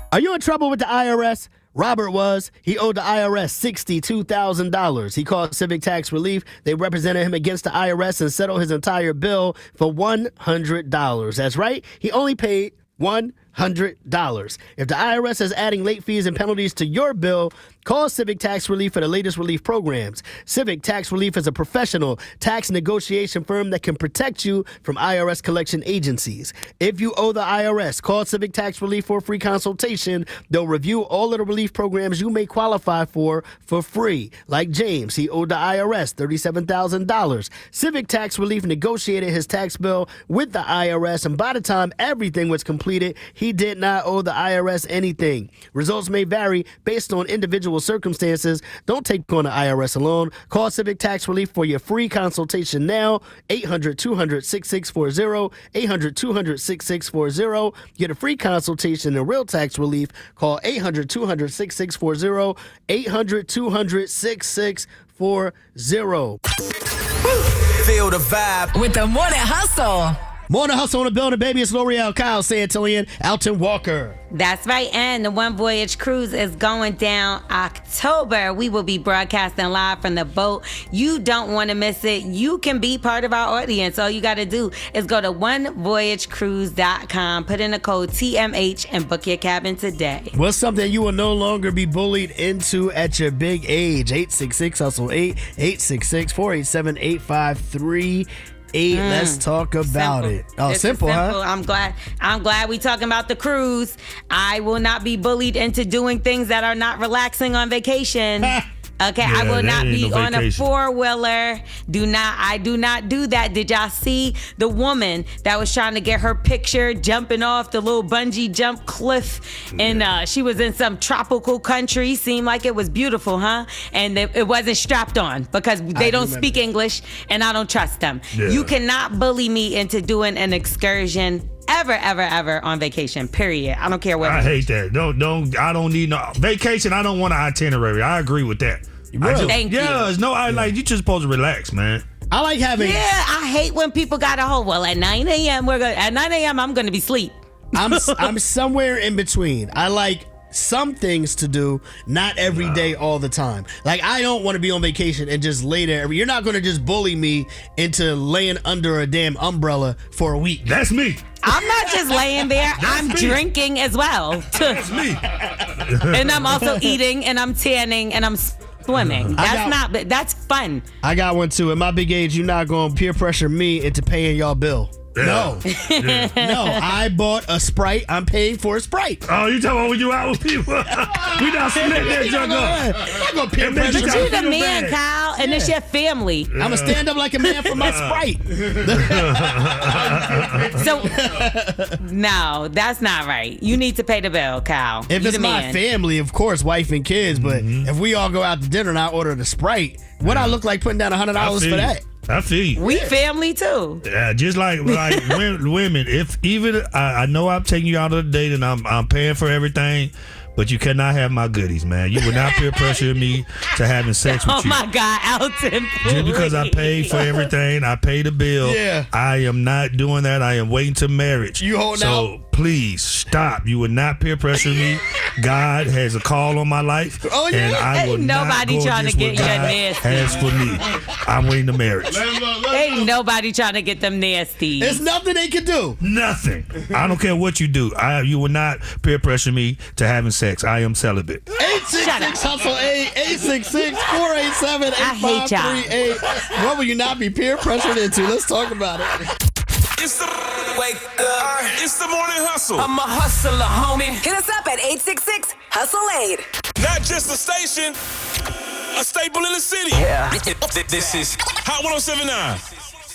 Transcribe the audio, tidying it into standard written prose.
Are you in trouble with the IRS? Robert was. He owed the IRS $62,000. He called Civic Tax Relief. They represented him against the IRS and settled his entire bill for $100. That's right. He only paid $100. If the IRS is adding late fees and penalties to your bill, call Civic Tax Relief for the latest relief programs. Civic Tax Relief is a professional tax negotiation firm that can protect you from IRS collection agencies. If you owe the IRS, call Civic Tax Relief for a free consultation. They'll review all of the relief programs you may qualify for free. Like James, he owed the IRS $37,000. Civic Tax Relief negotiated his tax bill with the IRS, and by the time everything was completed, he did not owe the IRS anything. Results may vary based on individual circumstances. Don't take on the IRS alone. Call Civic Tax Relief for your free consultation now. 800-200-6640. 800-200-6640. Get a free consultation and real tax relief. Call 800-200-6640. 800-200-6640. Feel the vibe with the Morning Hustle. Morning Hustle on the building, baby. It's L'Oreal, Kyle Santillian, Alton Walker. That's right, and the One Voyage Cruise is going down October. We will be broadcasting live from the boat. You don't want to miss it. You can be part of our audience. All you got to do is go to onevoyagecruise.com, put in the code TMH, and book your cabin today. What's something you will no longer be bullied into at your big age? 866-HUSTLE-8, 866-487-8538. Let's talk about it. Oh, simple, huh? I'm glad we talking about the cruise. I will not be bullied into doing things that are not relaxing on vacation. Okay, I will not be on a four-wheeler. I do not do that. Did y'all see the woman that was trying to get her picture jumping off the little bungee jump cliff? And she was in some tropical country. Seemed like it was beautiful, huh? And it wasn't strapped on because they don't speak English and I don't trust them. Yeah. You cannot bully me into doing an excursion ever on vacation, period. I don't care what. I hate that. I don't need no vacation. I don't want an itinerary. I agree with that. Really? Thank you. You just supposed to relax, man. I like having. Yeah, I hate when people got a whole. Well, at 9 a.m. I'm gonna be asleep. I'm somewhere in between. I like some things to do, not every day all the time. Like, I don't want to be on vacation and just lay there. You're not going to just bully me into laying under a damn umbrella for a week. That's me. I'm not just laying there. I'm drinking as well. That's me. And I'm also eating and I'm tanning and I'm swimming. That's fun. I got one too. At my big age, you're not going to peer pressure me into paying y'all bill. Yeah. No. Yeah. No, I bought a Sprite. I'm paying for a Sprite. Oh, you talking about when you out with people? We not splitting that junk up. I'm going to peer pressure. But you the man, Kyle, and it's your family. I'm going to stand up like a man for my Sprite. So, no, that's not right. You need to pay the bill, Kyle. If it's my family, of course, wife and kids, but if we all go out to dinner and I order the Sprite, what I look like putting down $100 for that? I feel you. We family too. Yeah, just like women. If even I know I'm taking you out on a date and I'm paying for everything, but you cannot have my goodies, man. You will not peer pressure me to having sex with you. Oh my God, Alton! Just because I paid for everything, I paid the bill. Yeah. I am not doing that. I am waiting to marriage. You hold out. So please stop. You will not peer pressure me. God has a call on my life. Oh yeah. And I will Ain't nobody not go trying to get your nasty. As for me, I'm waiting to marriage. Ain't nobody trying to get them nasties. There's nothing they can do. Nothing. I don't care what you do. You will not peer pressure me to having sex. I am celibate. 866-HUSTLE-8, 866-487-8538. What will you not be peer pressured into? Let's talk about it. It's the wake up. It's the morning hustle. I'm a hustler, homie. Hit us up at 866-HUSTLE-8. Not just a station, a staple in the city. Yeah. This is Hot 107.9.